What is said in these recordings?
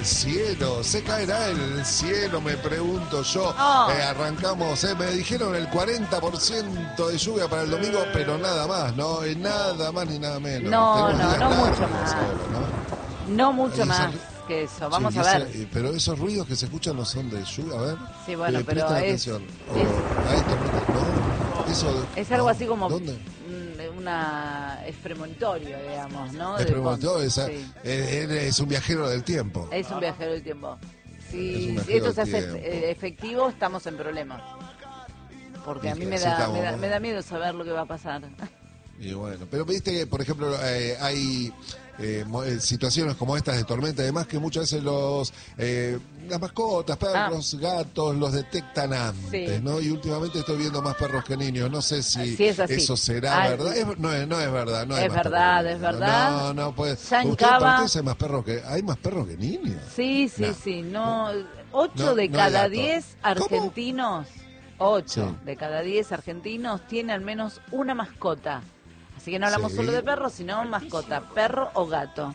el cielo? ¿Se caerá el cielo? Me pregunto yo. Arrancamos, me dijeron el 40% de lluvia para el domingo, pero nada más, ¿no? Nada más ni nada menos. No mucho más. más. Ahora, No mucho más que eso. Vamos a ver. Pero esos ruidos que se escuchan no son de lluvia, a ver. Sí, bueno, pero presten es... atención. Hay tormentas, ¿no? Eso, es algo así como... ¿Dónde? Es premonitorio, digamos, ¿no? Es premonitorio, es un viajero del tiempo. Es un viajero del tiempo. Si esto se hace efectivo, estamos en problemas. Porque a mí me da miedo saber lo que va a pasar. Y bueno, pero viste que, por ejemplo, hay situaciones como estas de tormenta, además que muchas veces las mascotas, perros, gatos, los detectan antes, ¿no? Y últimamente estoy viendo más perros que niños. No sé si eso será verdad. No es verdad. Es verdad. No puede. Ya en Cava... hay más perros que niños. Sí. No, 8 de cada 10 argentinos... 8 de cada 10 argentinos tiene al menos una mascota. Así que no hablamos solo de perros, sino mascota, perro o gato.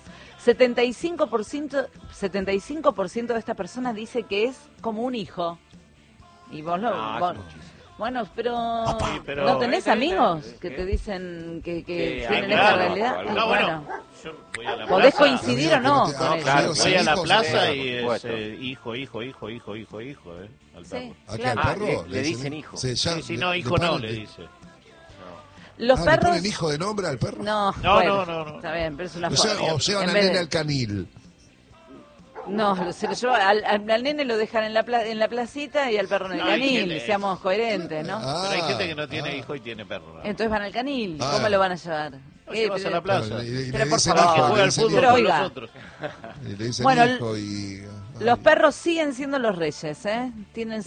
75% de esta persona dice que es como un hijo. Y vos bueno, pero ¿no tenés amigos que te dicen que tienen esta realidad? Bueno, ¿podés coincidir o no? Claro, voy a la plaza y es hijo. Al perro. Al perro le dicen hijo. Sí, no, hijo no, le dice. Los perros... ¿Le ponen hijo de nombre al perro? No. Está bien, pero es una forma. O llevan al nene al canil. No, se lo lleva al nene lo dejan en la placita y al perro en el canil, seamos coherentes, ¿no? Pero hay gente que no tiene hijo y tiene perro, ¿no? Entonces van al canil, ¿cómo lo van a llevar? Lo llevas a la plaza. Pero por favor, que juega al fútbol con nosotros. Bueno, los perros siguen siendo los reyes, ¿eh? Tienen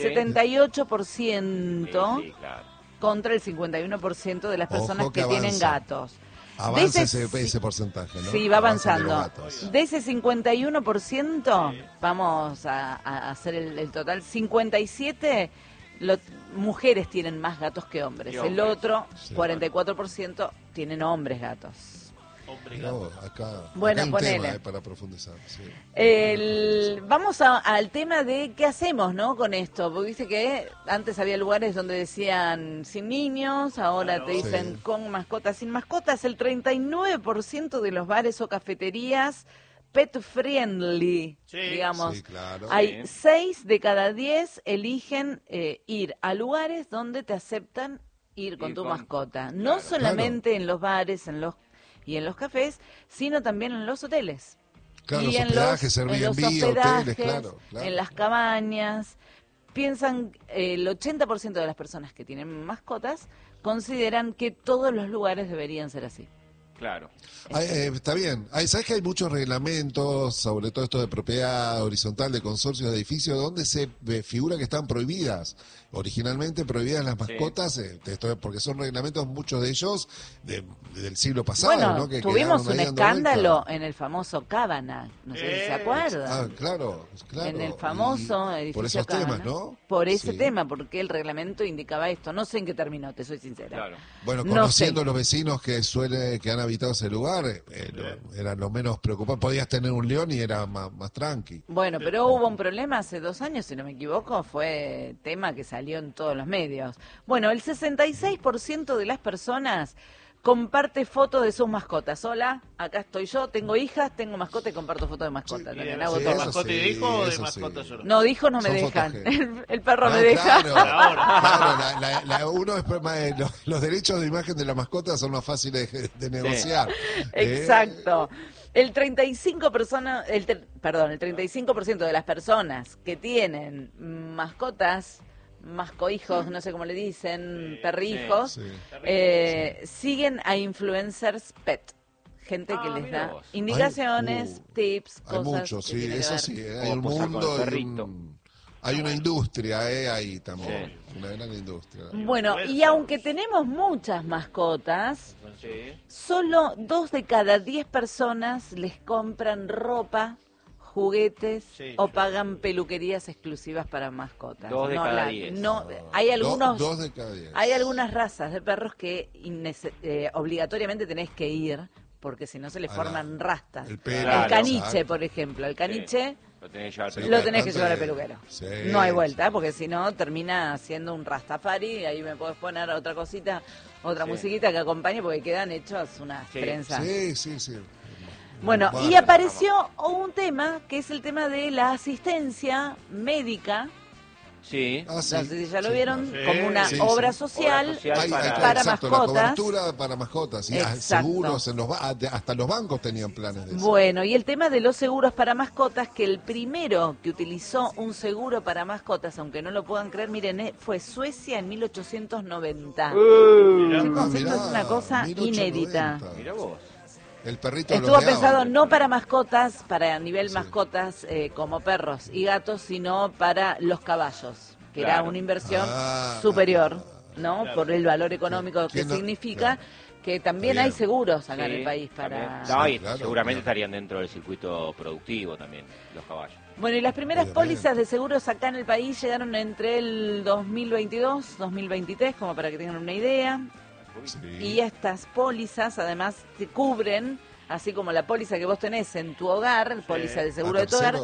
78% contra el 51% de las personas que tienen gatos. Avanza ese porcentaje, ¿no? Sí, va avanzando. De ese 51%, vamos a hacer el total, 57 mujeres tienen más gatos que hombres. El otro, 44%, tienen hombres gatos. Acá bueno, ponele. Tema, para profundizar. Sí. Vamos al tema de qué hacemos, ¿no? Con esto, porque dice que antes había lugares donde decían sin niños, ahora te dicen con mascotas, sin mascotas. El 39% de los bares o cafeterías pet friendly, digamos. Sí, claro. Hay 6 de cada 10 eligen ir a lugares donde te aceptan ir con tu mascota. No solamente en los bares, en los cafés, sino también en los hoteles. Claro, y los hospedajes, Airbnb, hoteles, claro. En las cabañas. Piensan, el 80% de las personas que tienen mascotas consideran que todos los lugares deberían ser así. Claro. Está bien. ¿Sabes que hay muchos reglamentos, sobre todo esto de propiedad horizontal de consorcios de edificios, donde se figura que están prohibidas? Originalmente prohibidas las mascotas, porque son reglamentos, muchos de ellos, del siglo pasado. Bueno, ¿no? Que tuvimos un escándalo en el famoso Cabana, no sé si se acuerdan. Claro. En el famoso edificio por esos Cabana, temas, ¿no? Por ese tema, porque el reglamento indicaba esto. No sé en qué terminó, te soy sincera. Claro. Bueno, conociendo los vecinos que han habitado ese lugar, eran lo menos preocupantes. Podías tener un león y era más tranqui. Bueno, pero hubo un problema hace 2 años, si no me equivoco, fue tema que salió en todos los medios. Bueno, el 66% de las personas comparte fotos de sus mascotas. Hola, acá estoy yo, tengo hijas, tengo mascota y comparto fotos de mascota. También hago todo. ¿De mascota y de hijo o de mascota solo? No, de hijos no me dejan. El perro me deja. Claro, los derechos de imagen de la mascota son más fáciles de negociar. Exacto. El 35% de las personas que tienen mascotas, mascohijos, no sé cómo le dicen, perrijos, siguen a influencers pet. Gente que les da indicaciones, tips, hay cosas. Mucho, sí, eso sí, hay un mundo, hay una industria ahí también, una gran industria. Bueno, y aunque tenemos muchas mascotas, solo 2 de cada 10 personas les compran ropa, juguetes o pagan peluquerías exclusivas para mascotas. 2 de cada 10. No, hay algunos. 2 de cada 10. Hay algunas razas de perros que obligatoriamente tenés que ir porque si no se le forman rastas. El caniche, por ejemplo, el caniche Lo tenés que llevar al peluquero. Sí, no hay vuelta, porque si no termina siendo un rastafari y ahí me podés poner otra cosita, otra musiquita que acompañe, porque quedan hechos unas trenzas. Sí. Bueno, y apareció un tema, que es el tema de la asistencia médica. Sí. No sé si ya lo vieron, como una obra social, para mascotas. La cobertura para mascotas. Y seguros, hasta los bancos tenían planes de eso. Bueno, y el tema de los seguros para mascotas, que el primero que utilizó un seguro para mascotas, aunque no lo puedan creer, miren, fue Suecia en 1890. Chicos, esto es una cosa inédita. Mirá vos. El perrito estuvo pensado no para mascotas, para nivel mascotas como perros y gatos, sino para los caballos, que era una inversión superior, ¿no? Por el valor económico que significa, que también hay seguros acá en el país para... Seguramente estarían dentro del circuito productivo también, los caballos. Bueno, y las primeras pólizas de seguros acá en el país llegaron entre el 2022, 2023, como para que tengan una idea. Y estas pólizas además te cubren, así como la póliza que vos tenés en tu hogar, póliza de seguro de tu hogar,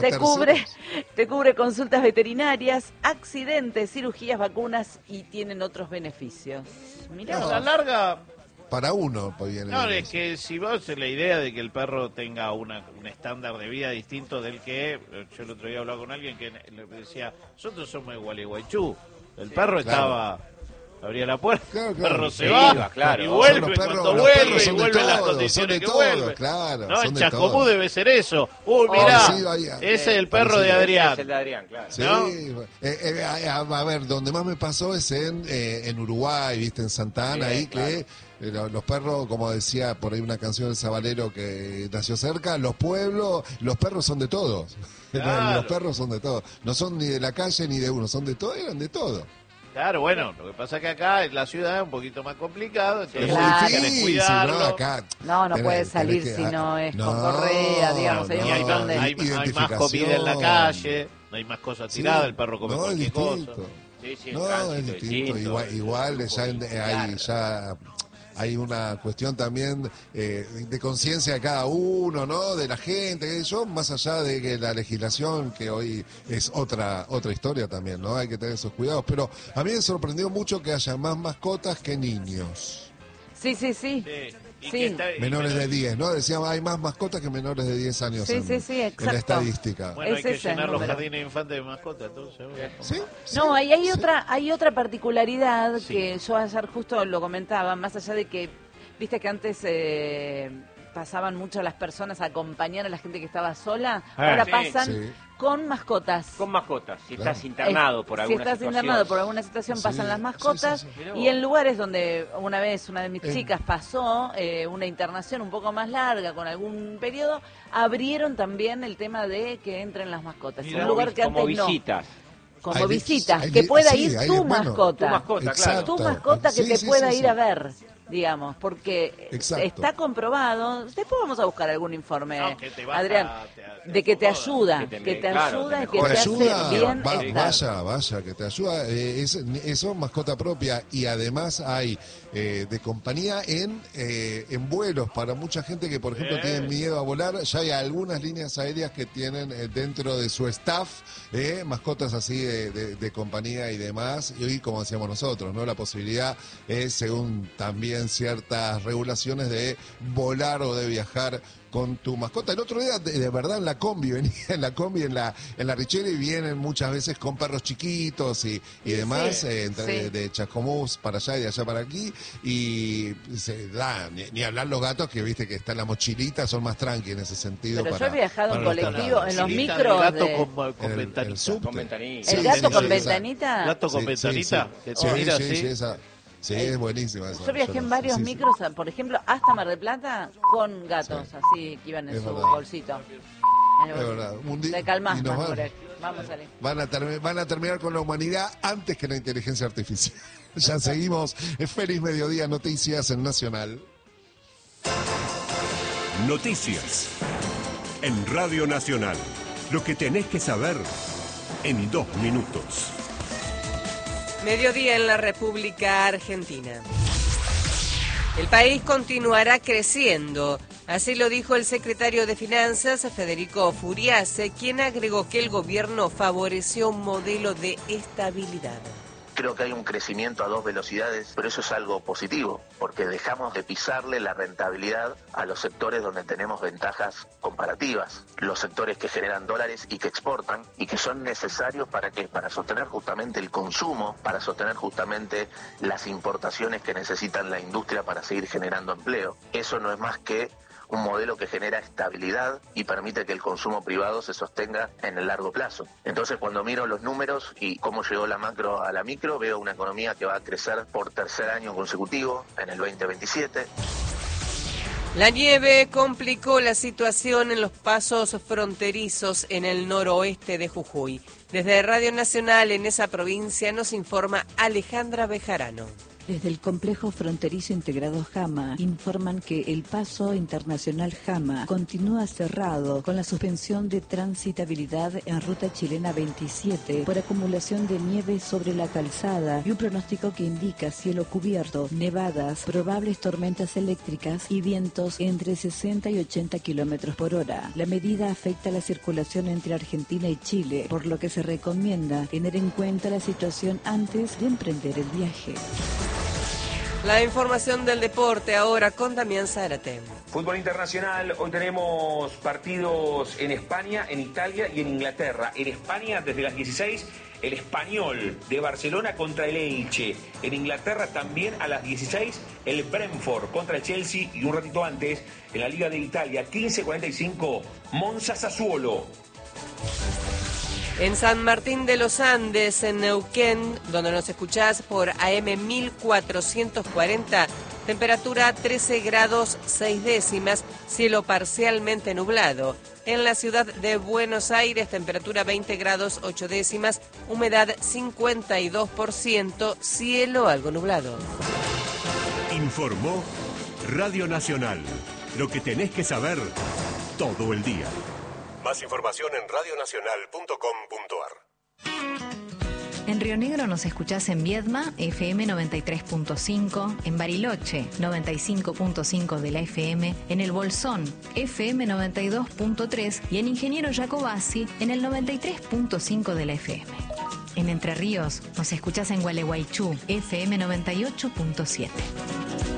te cubre consultas veterinarias, accidentes, cirugías, vacunas y tienen otros beneficios. Mirá, a la larga... Para uno, es que si vos la idea de que el perro tenga un estándar de vida distinto del que... Yo el otro día hablaba con alguien que le decía, nosotros somos de Gualeguaychú, el perro estaba... Abría la puerta, el perro se va, y vuelve cuando vuelve, y vuelve en las condiciones que vuelve. No, en Chascomú debe ser eso. Mirá, ese es el perro de Adrián. Es el de Adrián, claro. Sí, a ver, donde más me pasó es en Uruguay, viste, en Santa Ana, ahí que los perros, como decía por ahí una canción del Sabalero que nació cerca, los perros son de todos. Los perros son de todos. No son ni de la calle ni de uno, son de todo, eran de todo. Claro, bueno, lo que pasa es que acá en la ciudad es un poquito más complicado, entonces hay que cuidarlo. No puede salir si no es con correa, digamos. Hay más comida en la calle, no hay más cosas tiradas, el perro come cualquier cosa. Es distinto. Igual ya hay una cuestión también de conciencia de cada uno, ¿no? De la gente, más allá de que la legislación, que hoy es otra historia también, ¿no? Hay que tener esos cuidados, pero a mí me sorprendió mucho que haya más mascotas que niños. Sí. Menores de 10, ¿no? Decíamos, hay más mascotas que menores de 10 años en la estadística. Bueno, hay que llenar los jardines de infantes de mascotas, entonces. ¿Sí? No, hay otra particularidad que yo ayer justo lo comentaba, más allá de que, viste que antes pasaban mucho las personas a acompañar a la gente que estaba sola, ahora pasan con mascotas. Con mascotas, si estás internado por alguna situación. Si estás internado por alguna situación, pasan las mascotas. Y en lugares donde una vez una de mis chicas pasó una internación un poco más larga, con algún periodo, abrieron también el tema de que entren las mascotas. Un lugar que antes visitas. Como visitas, que pueda ir tu mascota. Tu mascota, claro. Tu mascota que te pueda ir a ver, digamos, porque está comprobado. Después vamos a buscar algún informe, Adrián, de que te ayuda, que te ayuda y que te hace bien estar. Vaya, que te ayuda. Eso, mascota propia, y además hay de compañía en vuelos para mucha gente que, por ejemplo, tienen miedo a volar. Ya hay algunas líneas aéreas que tienen dentro de su staff mascotas así de compañía y demás, y hoy, como decíamos nosotros, ¿no? La posibilidad es, según también ciertas regulaciones, de volar o de viajar con tu mascota. El otro día, de verdad, en la combi, venía en la Richeri, vienen muchas veces con perros chiquitos y demás, de Chascomús para allá y de allá para aquí, y ni hablar los gatos, que viste que está en la mochilita, son más tranqui en ese sentido. Pero yo he viajado en colectivo, en los micros. El gato con ventanita. ¿El gato con ventanita? ¿Gato con ventanita? Sí, es buenísima esa. Yo viajé en varios micros, por ejemplo, hasta Mar del Plata, con gatos, así, que iban en su bolsito. Es verdad. Te calmás, vamos a salir. Van a terminar con la humanidad antes que la inteligencia artificial. Ya seguimos. Feliz mediodía, noticias en Nacional. Noticias en Radio Nacional. Lo que tenés que saber en 2 minutos. Mediodía en la República Argentina. El país continuará creciendo Así lo dijo el secretario de Finanzas, Federico Furiase, quien agregó que el gobierno favoreció un modelo de estabilidad. Creo que hay un crecimiento a 2 velocidades, pero eso es algo positivo, porque dejamos de pisarle la rentabilidad a los sectores donde tenemos ventajas comparativas, los sectores que generan dólares y que exportan y que son necesarios para sostener justamente el consumo, para sostener justamente las importaciones que necesitan la industria para seguir generando empleo. Eso no es más que un modelo que genera estabilidad y permite que el consumo privado se sostenga en el largo plazo. Entonces, cuando miro los números y cómo llegó la macro a la micro, veo una economía que va a crecer por tercer año consecutivo en el 2027. La nieve complicó la situación en los pasos fronterizos en el noroeste de Jujuy. Desde Radio Nacional en esa provincia nos informa Alejandra Bejarano. Desde el complejo fronterizo integrado Jama informan que el paso internacional Jama continúa cerrado con la suspensión de transitabilidad en ruta chilena 27 por acumulación de nieve sobre la calzada y un pronóstico que indica cielo cubierto, nevadas, probables tormentas eléctricas y vientos entre 60 y 80 kilómetros por hora. La medida afecta la circulación entre Argentina y Chile, por lo que se recomienda tener en cuenta la situación antes de emprender el viaje. La información del deporte ahora con Damián Zárate. Fútbol internacional, hoy tenemos partidos en España, en Italia y en Inglaterra. En España, desde las 16, el Español de Barcelona contra el Elche. En Inglaterra también a las 16, el Brentford contra el Chelsea. Y un ratito antes, en la Liga de Italia, 15:45, Monza Sassuolo. En San Martín de los Andes, en Neuquén, donde nos escuchás por AM 1440, temperatura 13 grados 6 décimas, cielo parcialmente nublado. En la ciudad de Buenos Aires, temperatura 20 grados 8 décimas, humedad 52%, cielo algo nublado. Informó Radio Nacional. Lo que tenés que saber todo el día. Más información en radionacional.com.ar. En Río Negro nos escuchás en Viedma, FM 93.5, en Bariloche, 95.5 de la FM, en El Bolsón, FM 92.3 y en Ingeniero Jacobasi, en el 93.5 de la FM. En Entre Ríos nos escuchás en Gualeguaychú, FM 98.7.